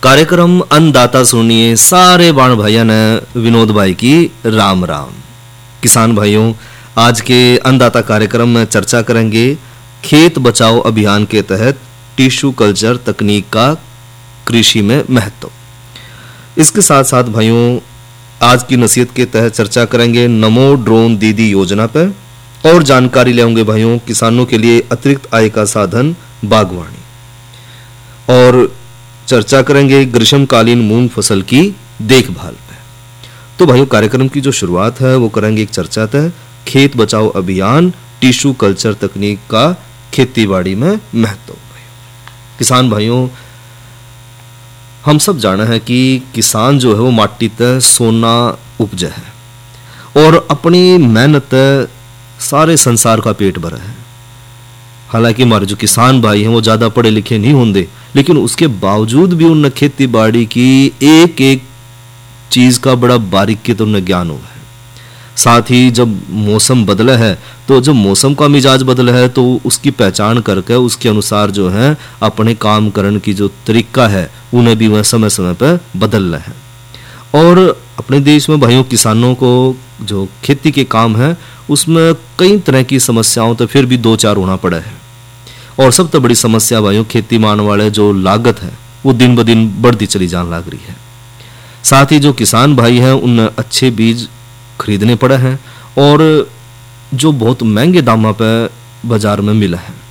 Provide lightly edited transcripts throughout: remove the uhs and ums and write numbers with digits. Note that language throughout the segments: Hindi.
कार्यक्रम अन्नदाता सुनिए सारे बाण भाइयों ने विनोद भाई की राम राम। किसान भाइयों, आज के अन्नदाता कार्यक्रम में चर्चा करेंगे खेत बचाओ अभियान के तहत टिश्यू कल्चर तकनीक का कृषि में महत्व। इसके साथ साथ भाइयों, आज की नसीहत के तहत चर्चा करेंगे नमो ड्रोन दीदी योजना पर और जानकारी लेंगे भाइयों किसानों के लिए अतिरिक्त आय का साधन बागवानी, और चर्चा करेंगे ग्रीष्मकालीन मूंग फसल की देखभाल पे। तो भाइयों, कार्यक्रम की जो शुरुआत है वो करेंगे एक चर्चा तय खेत बचाओ अभियान टिश्यू कल्चर तकनीक का खेतीबाड़ी में महत्व। किसान भाइयों, हम सब जाना है कि किसान जो है वो माटी तय सोना उपज है और अपनी मेहनत सारे संसार का पेट भरा है। हालांकि हमारे जो किसान भाई हैं वो ज़्यादा पढ़े लिखे नहीं होंगे, लेकिन उसके बावजूद भी उन्हें खेती बाड़ी की एक एक चीज़ का बड़ा बारीकी तो उन्हें ज्ञान हुआ है। साथ ही जब मौसम बदला है तो जब मौसम का मिजाज बदला है तो उसकी पहचान करके उसके अनुसार जो है अपने काम करने की जो तरीका है उन्हें भी वह समय समय पर बदल रहा है। और अपने देश में भाइयों किसानों को जो खेती के काम है उसमें कई तरह की समस्याओं तो फिर भी दो चार होना पड़ा है। और सबसे बड़ी समस्या भाइयों खेती मान वाले जो लागत है वो दिन ब दिन बढ़ती चली जाने लग रही है। साथ ही जो किसान भाई हैं उन्हें अच्छे बीज खरीदने पड़े हैं और जो बहुत महंगे दामों पर बाजार में मिला है।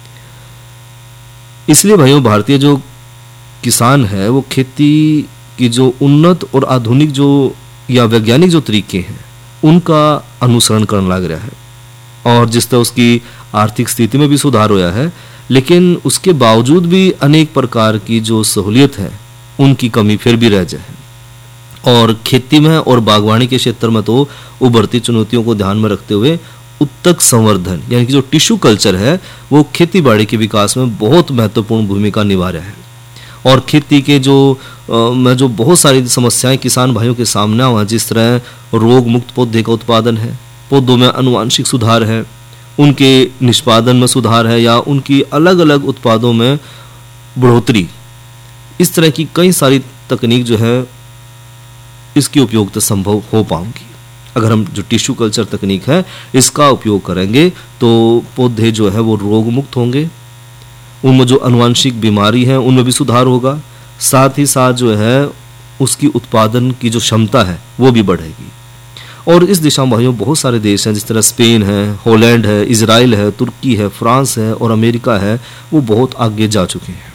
इसलिए भाइयों भारतीय जो किसान है वो खेती की जो उन्नत और आधुनिक जो या वैज्ञानिक जो तरीके हैं उनका अनुसरण करने लग रहा है। और जिस तरह उसकी आर्थिक स्थिति में भी सुधार हुआ है, लेकिन उसके बावजूद भी अनेक प्रकार की जो सहूलियत है उनकी कमी फिर भी रह जाए। और खेती में और बागवानी के क्षेत्र में तो उभरती चुनौतियों को ध्यान में रखते हुए उत्तक संवर्धन यानी कि जो टिश्यू कल्चर है वो खेती बाड़ी के विकास में बहुत महत्वपूर्ण भूमिका निभा रहा है। और खेती के में जो बहुत सारी समस्याएं किसान भाइयों के सामने हुआ, जिस तरह रोग मुक्त पौधे का उत्पादन है, पौधों में आनुवांशिक सुधार है, उनके निष्पादन में सुधार है या उनकी अलग अलग उत्पादों में बढ़ोतरी, इस तरह की कई सारी तकनीक जो है इसकी उपयोगिता संभव हो पाएंगी। अगर हम जो टिश्यू कल्चर तकनीक है इसका उपयोग करेंगे तो पौधे जो है वो रोग मुक्त होंगे, उनमें जो आनुवांशिक बीमारी है उनमें भी सुधार होगा, साथ ही साथ जो है उसकी उत्पादन की जो क्षमता है वो भी बढ़ेगी। और इस दिशा में भाइयों बहुत सारे देश हैं, जिस तरह स्पेन है, हॉलैंड है, इजराइल है, तुर्की है, फ्रांस है और अमेरिका है, वो बहुत आगे जा चुके हैं।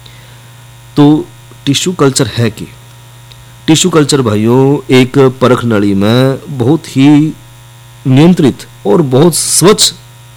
तो टिश्यू कल्चर है कि टिश्यू कल्चर भाइयों एक परख नली में बहुत ही नियंत्रित और बहुत स्वच्छ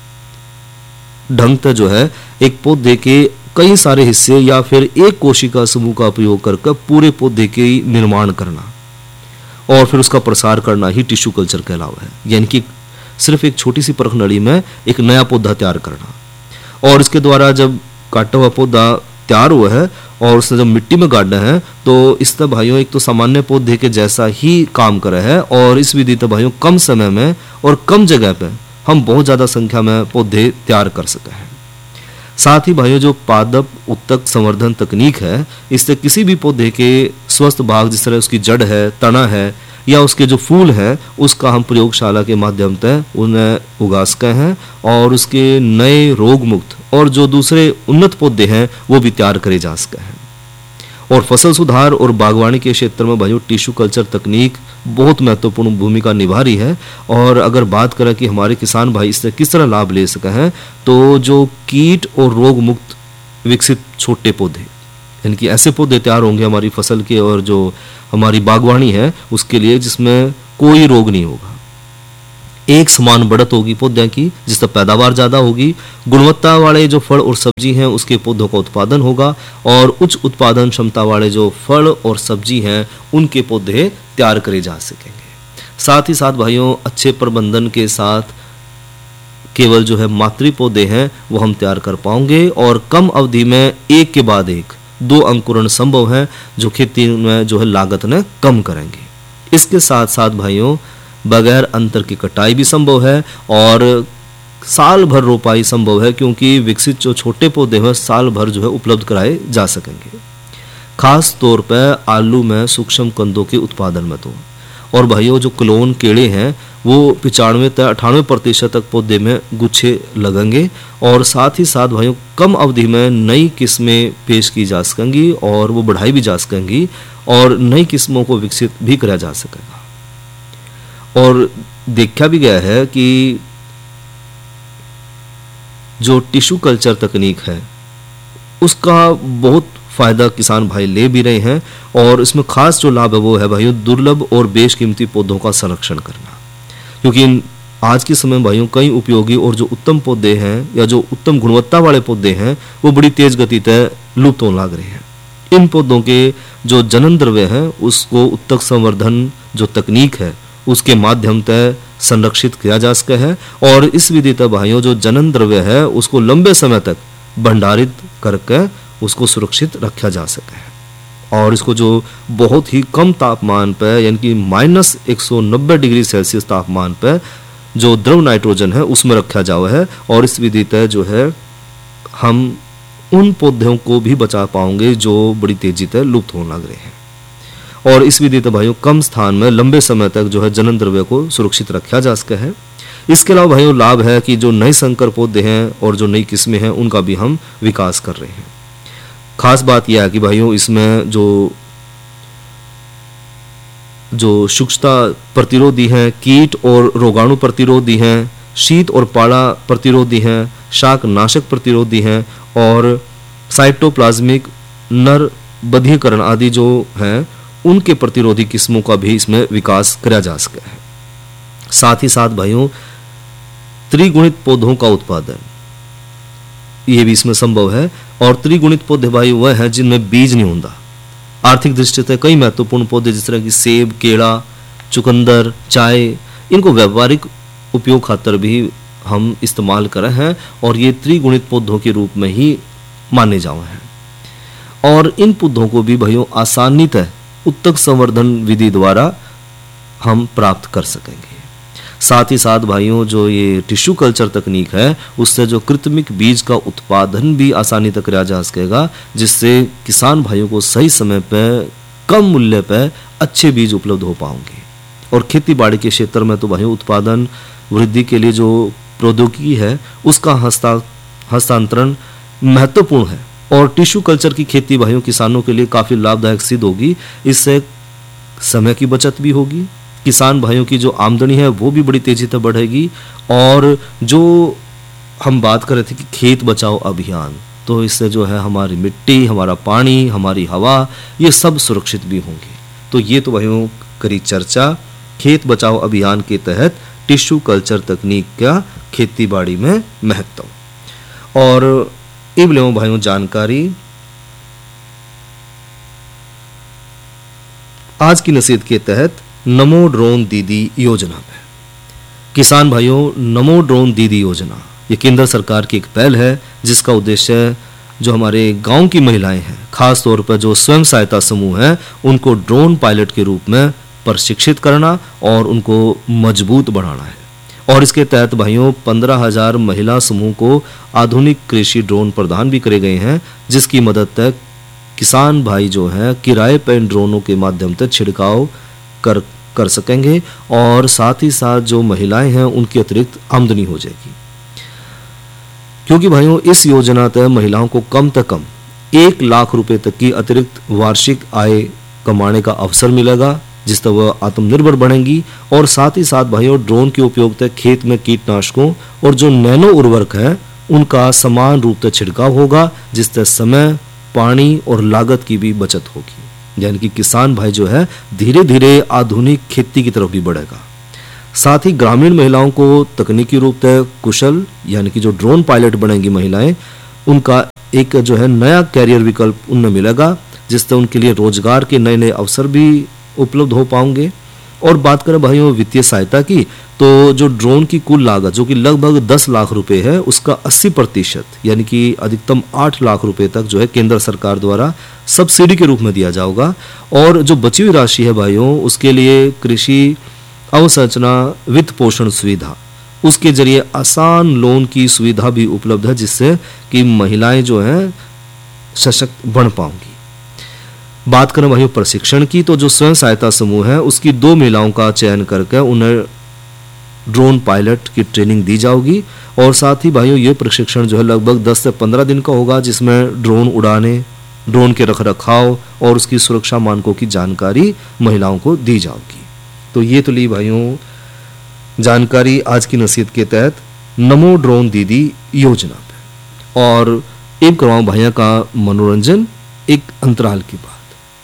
ढंग से जो है एक पौधे के कई सारे हिस्से या फिर एक कोशिका समूह का उपयोग करके पूरे पौधे के निर्माण करना और फिर उसका प्रसार करना ही टिश्यू कल्चर कहलावा है। यानी कि सिर्फ एक छोटी सी परख नली में एक नया पौधा तैयार करना, और इसके द्वारा जब काटा हुआ पौधा तैयार हुआ है और उसने जब मिट्टी में गाड़ना है तो इस तरह भाइयों एक तो सामान्य पौधे के जैसा ही काम कर रहा है। और इस विधि तो भाइयों कम समय में और कम जगह पे हम बहुत ज़्यादा संख्या में पौधे तैयार कर सके हैं। साथ ही भाइयों जो पादप उत्तक संवर्धन तकनीक है इससे किसी भी पौधे के स्वस्थ भाग, जिस तरह उसकी जड़ है, तना है या उसके जो फूल है, उसका हम प्रयोगशाला के माध्यम से उन्हें उगा सके हैं और उसके नए रोग मुक्त और जो दूसरे उन्नत पौधे हैं वो भी तैयार करे जा सके हैं। और फसल सुधार और बागवानी के क्षेत्र में भाइयों टिश्यू कल्चर तकनीक बहुत महत्वपूर्ण भूमिका निभा रही है। और अगर बात करें कि हमारे किसान भाई इससे किस तरह लाभ ले सके हैं, तो जो कीट और रोग मुक्त विकसित छोटे पौधे यानी कि ऐसे पौधे तैयार होंगे हमारी फसल के और जो हमारी बागवानी है उसके लिए, जिसमें कोई रोग नहीं होगा, एक समान बढ़त होगी पौधों की, जिससे पैदावार ज़्यादा होगी, गुणवत्ता वाले जो फल और सब्जी हैं उसके पौधों का उत्पादन होगा और उच्च उत्पादन क्षमता वाले जो फल और सब्जी हैं उनके पौधे तैयार करे जा सकेंगे। साथ ही साथ भाइयों अच्छे प्रबंधन के साथ केवल जो है मातृ पौधे हैं वो हम तैयार कर पाएंगे और कम अवधि में एक के बाद एक 2 अंकुरण संभव है जो खेती में जो है लागत ने कम करेंगे। इसके साथ साथ भाइयों बगैर अंतर की कटाई भी संभव है और साल भर रोपाई संभव है, क्योंकि विकसित जो छोटे पौधे हैं साल भर जो है उपलब्ध कराए जा सकेंगे। खास तौर पर आलू में सूक्ष्म कंदों के उत्पादन में तो। और भाइयों जो क्लोन केड़े हैं वो 95 से 98% तक पौधे में गुच्छे लगेंगे। और साथ ही साथ भाइयों कम अवधि में नई किस्में पेश की जा सकेंगी और वो बढ़ाई भी जा सकेंगी और नई किस्मों को विकसित भी किया जा सकेगा। और देखा भी गया है कि जो टिश्यू कल्चर तकनीक है उसका बहुत फायदा किसान भाई ले भी रहे हैं। और इसमें खास जो लाभ है वो है भाइयों दुर्लभ और बेशकीमती पौधों का संरक्षण करना, क्योंकि आज के समय भाइयों कई उपयोगी और जो उत्तम पौधे हैं या जो उत्तम गुणवत्ता वाले पौधे हैं वो बड़ी तेज गति से लुप्त होने लग रहे हैं। इन पौधों के जो जनन द्रव्य है उसको उत्तक संवर्धन जो तकनीक है उसके माध्यम से संरक्षित किया जा सके है। और इस विधि तक भाइयों जो जनन द्रव्य है उसको लंबे समय तक भंडारित करके उसको सुरक्षित रखा जा सके है। और इसको जो बहुत ही कम तापमान पर यानी कि -190 डिग्री सेल्सियस तापमान पर जो द्रव नाइट्रोजन है उसमें रखा जावा है। और इस विधि तक जो है हम उन पौधों को भी बचा पाएंगे जो बड़ी तेजी से लुप्त होने लग रहे हैं। और इस विधि तक भाइयों कम स्थान में लंबे समय तक जो है जनन द्रव्य को सुरक्षित रखा जा सके है। इसके अलावा भाइयों लाभ है कि जो नए संकर पौधे हैं और जो नई किस्में हैं उनका भी हम विकास कर रहे हैं। खास बात यह है कि भाइयों इसमें जो सूक्ष्मता प्रतिरोधी हैं, कीट और रोगाणु प्रतिरोधी हैं, शीत और पाला प्रतिरोधी हैं, शाक नाशक प्रतिरोधी हैं और साइटोप्लाज्मिक नर बधिकरण आदि जो हैं उनके प्रतिरोधी किस्मों का भी इसमें विकास किया जा सका है। साथ ही साथ भाइयों त्रिगुणित पौधों का उत्पादन ये भी इसमें संभव है। और त्रिगुणित पौधे भाई वह हैं जिनमें बीज नहीं होता। आर्थिक दृष्टि से कई महत्वपूर्ण पौधे जिस तरह की सेब, केला, चुकंदर, चाय इनको व्यावहारिक उपयोग खातर भी हम इस्तेमाल कर रहे हैं और ये त्रिगुणित पौधों के रूप में ही माने जाए हैं। और इन पौधों को भी भाइयों आसानी से उत्तक संवर्धन विधि द्वारा हम प्राप्त कर सकेंगे। साथ ही साथ भाइयों जो ये टिश्यू कल्चर तकनीक है उससे जो कृत्रिमिक बीज का उत्पादन भी आसानी तक किया जा सकेगा, जिससे किसान भाइयों को सही समय पर कम मूल्य पर अच्छे बीज उपलब्ध हो पाएंगे। और खेती बाड़ी के क्षेत्र में तो भाइयों उत्पादन वृद्धि के लिए जो प्रौद्योगिकी है उसका हस्तांतरण महत्वपूर्ण है। और टिश्यू कल्चर की खेती भाइयों किसानों के लिए काफ़ी लाभदायक सिद्ध होगी। इससे समय की बचत भी होगी, किसान भाइयों की जो आमदनी है वो भी बड़ी तेजी से बढ़ेगी। और जो हम बात कर रहे थे कि खेत बचाओ अभियान, तो इससे जो है हमारी मिट्टी, हमारा पानी, हमारी हवा ये सब सुरक्षित भी होंगे। तो ये तो भाइयों करी चर्चा खेत बचाओ अभियान के तहत टिश्यू कल्चर तकनीक का खेती बाड़ी में महत्व। और इबले भाइयों जानकारी आज की नसीहत के तहत नमो ड्रोन दीदी योजना में किसान भाइयों नमो ड्रोन दीदी योजना ये केंद्र सरकार की एक पहल है जिसका उद्देश्य जो हमारे गांव की महिलाएं हैं, खास तौर पर जो स्वयं सहायता समूह हैं, उनको ड्रोन पायलट के रूप में प्रशिक्षित करना और उनको मजबूत बनाना है। और इसके तहत भाइयों 15,000 महिला समूह को आधुनिक कृषि ड्रोन प्रदान भी करे गए हैं, जिसकी मदद तक किसान भाई जो हैं किराए पर इन ड्रोनों के माध्यम से छिड़काव कर सकेंगे और साथ ही साथ जो महिलाएं हैं उनकी अतिरिक्त आमदनी हो जाएगी। क्योंकि भाइयों इस योजना तहत महिलाओं को कम से कम 1 लाख रुपए तक की अतिरिक्त वार्षिक आय कमाने का अवसर मिलेगा, जिस तरह वह आत्मनिर्भर बनेंगी। और साथ ही साथ भाइयों ड्रोन के उपयोग से खेत में कीटनाशकों और जो नैनो उर्वरक है उनका समान रूप से छिड़काव होगा, जिससे समय, पानी और लागत की भी बचत होगी। यानी कि किसान भाई जो है धीरे धीरे आधुनिक खेती की तरफ भी बढ़ेगा। साथ ही ग्रामीण महिलाओं को तकनीकी रूप से कुशल यानी कि जो ड्रोन पायलट बनेंगी महिलाएं, उनका एक जो है नया कैरियर विकल्प उनमें मिलेगा, जिससे उनके लिए रोजगार के नए नए अवसर भी उपलब्ध हो पाएंगे। और बात करें भाइयों वित्तीय सहायता की, तो जो ड्रोन की कुल लागत जो कि लगभग 10 लाख रुपए है, उसका 80% यानी कि अधिकतम 8 लाख रुपए तक जो है केंद्र सरकार द्वारा सब्सिडी के रूप में दिया जाएगा। और जो बची हुई राशि है भाइयों उसके लिए कृषि अवसंरचना वित्त पोषण सुविधा उसके जरिए आसान लोन की सुविधा भी उपलब्ध है, जिससे कि महिलाएं जो हैं सशक्त बन पाएंगी। बात करें भाइयों प्रशिक्षण की, तो जो स्वयं सहायता समूह है उसकी 2 महिलाओं का चयन करके उन्हें ड्रोन पायलट की ट्रेनिंग दी जाएगी। और साथ ही भाइयों ये प्रशिक्षण जो है लगभग 10 से 15 दिन का होगा, जिसमें ड्रोन उड़ाने, ड्रोन के रखरखाव और उसकी सुरक्षा मानकों की जानकारी महिलाओं को दी जाएगी। तो ये तो ली भाइयों जानकारी आज की नसीहत के तहत नमो ड्रोन दीदी योजना पे। और एक करवाऊं भाइयों का मनोरंजन एक अंतराल की बात।